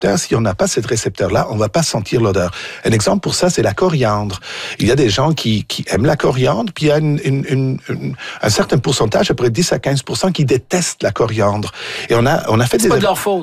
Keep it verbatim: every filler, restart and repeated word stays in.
récepteur. Si on n'a pas ce récepteur-là, on va pas sentir l'odeur. Un exemple pour ça, c'est la coriandre. Il y a des gens qui, qui aiment la coriandre, puis il y a une, une, une, une, un certain pourcentage, à peu près dix à quinze pour cent, qui détestent la coriandre. Et on a, on a fait c'est des... pas de leur faute.